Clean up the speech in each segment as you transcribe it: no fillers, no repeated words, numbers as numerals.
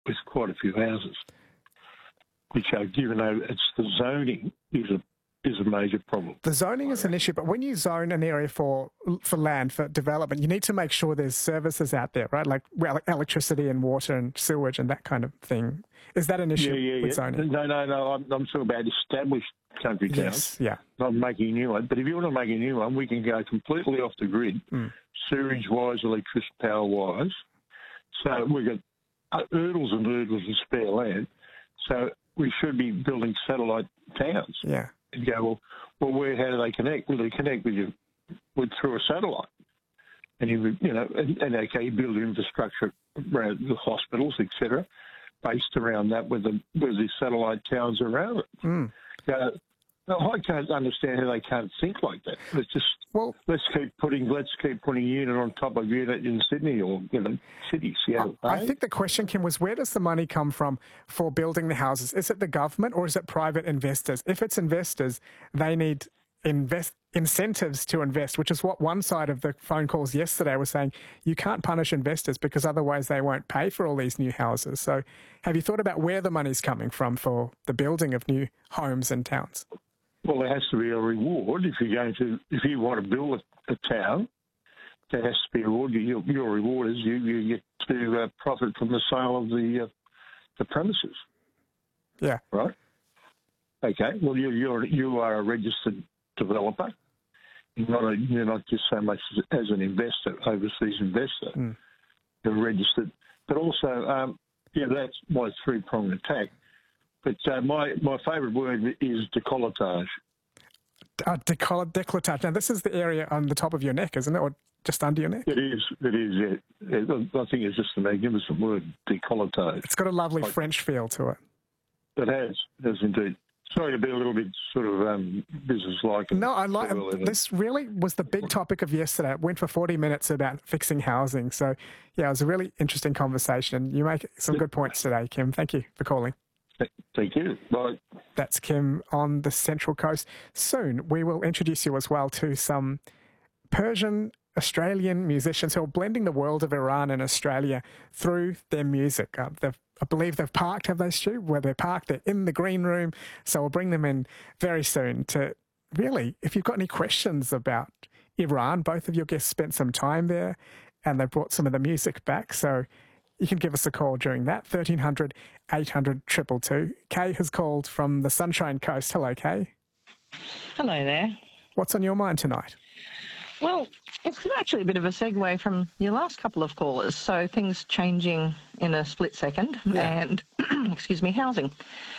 with quite a few houses, which are, even though it's the zoning is a major problem. The zoning is an issue, but when you zone an area for land, for development, you need to make sure there's services out there, right? Like electricity and water and sewage and that kind of thing. Is that an issue with zoning? No. I'm talking about established country towns. Yes, yeah. Not making a new one. But if you want to make a new one, we can go completely off the grid, sewerage-wise, electricity power-wise. So we've got oodles and oodles of spare land. So we should be building satellite towns. Yeah. And go, well, how do they connect? Well, they connect through a satellite. And you build infrastructure around the hospitals, etc., based around that with the satellite towns around it. I can't understand how they can't think like that. Let's keep putting unit on top of unit in Sydney or cities. I think the question, Kim, was where does the money come from for building the houses? Is it the government or is it private investors? If it's investors, they need incentives to invest, which is what one side of the phone calls yesterday was saying. You can't punish investors because otherwise they won't pay for all these new houses. So have you thought about where the money's coming from for the building of new homes and towns? Well, there has to be a reward if you want to build a town. There has to be a reward. Your reward is you get to profit from the sale of the premises. Yeah. Right. Okay. Well, you are a registered developer. You're not just so much as an investor, overseas investor. You're registered, but also that's my three-pronged attack. But my favourite word is décolletage. Décolletage. Now, this is the area on the top of your neck, isn't it, or just under your neck? It is, yeah. I think it's just a magnificent word, décolletage. It's got a lovely French feel to it. It has indeed. Sorry to be a little bit sort of business-like. No, I like this. Really was the big topic of yesterday. It went for 40 minutes about fixing housing. So, yeah, it was a really interesting conversation. You make some good points today, Kim. Thank you for calling. Thank you. Bye. That's Kim on the Central Coast. Soon we will introduce you as well to some Persian Australian musicians who are blending the world of Iran and Australia through their music. I believe they've parked, have they, Stu? Where they're parked, they're in the green room. So we'll bring them in very soon to really, if you've got any questions about Iran, both of your guests spent some time there and they brought some of the music back. So you can give us a call during that, 1300 800 222. Kay has called from the Sunshine Coast. Hello, Kay. Hello there. What's on your mind tonight? Well, it's actually a bit of a segue from your last couple of callers. So things changing in a split second and, housing.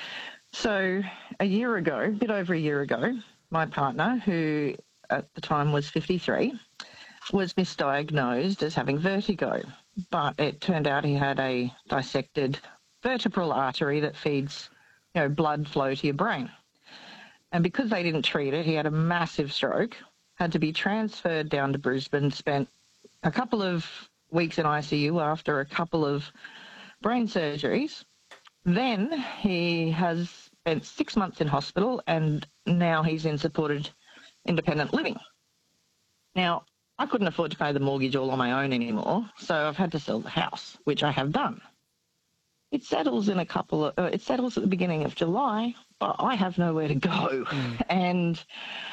So a bit over a year ago, my partner, who at the time was 53, was misdiagnosed as having vertigo. But it turned out he had a dissected vertebral artery that feeds, blood flow to your brain. And because they didn't treat it, he had a massive stroke, had to be transferred down to Brisbane, spent a couple of weeks in ICU after a couple of brain surgeries. Then he has spent 6 months in hospital and now he's in supported independent living. Now, I couldn't afford to pay the mortgage all on my own anymore, so I've had to sell the house, which I have done. It settles at the beginning of July, but I have nowhere to go. And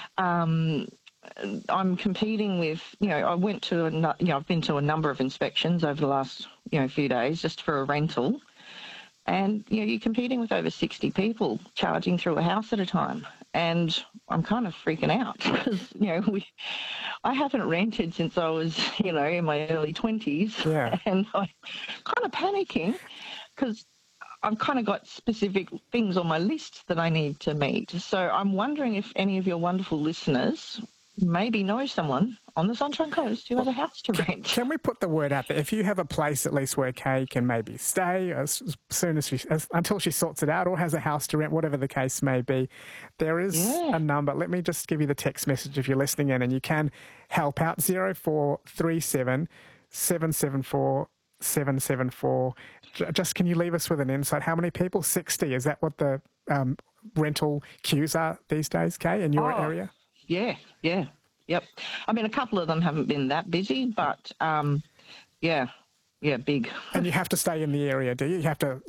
I'm competing with, I've been to a number of inspections over the last, few days just for a rental. And, you're competing with over 60 people charging through a house at a time. And I'm kind of freaking out because, I haven't rented since I was, in my early 20s. Yeah. And I'm kind of panicking because I've kind of got specific things on my list that I need to meet. So I'm wondering if any of your wonderful listeners maybe know someone on the Sunshine Coast who has a house to rent. Can we put the word out there? If you have a place at least where Kay can maybe stay as soon as until she sorts it out or has a house to rent, whatever the case may be, there is a number. Let me just give you the text message if you're listening in and you can help out, 0437 774 774. Just can you leave us with an insight? How many people? 60. Is that what the rental queues are these days, Kay, in your area? Yeah. Yep. I mean, a couple of them haven't been that busy, but, yeah, big. And you have to stay in the area, do you? You have to